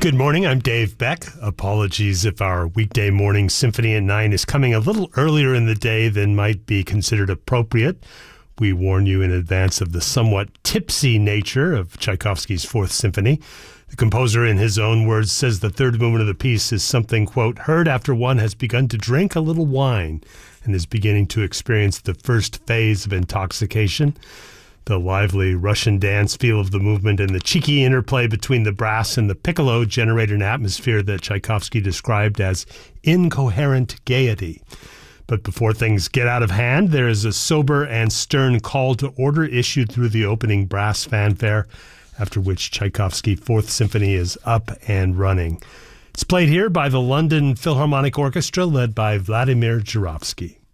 Good morning, I'm Dave Beck. Apologies if our weekday morning Symphony at 9 is coming a little earlier in the day than might be considered appropriate. We warn you in advance of the somewhat tipsy nature of Tchaikovsky's Fourth Symphony. The composer, in his own words, says the third movement of the piece is something, quote, heard after one has begun to drink a little wine and is beginning to experience the first phase of intoxication. The lively Russian dance feel of the movement and the cheeky interplay between the brass and the piccolo generate an atmosphere that Tchaikovsky described as incoherent gaiety. But before things get out of hand, there is a sober and stern call to order issued through the opening brass fanfare, after which Tchaikovsky's Fourth Symphony is up and running. It's played here by the London Philharmonic Orchestra, led by Vladimir Jurowski.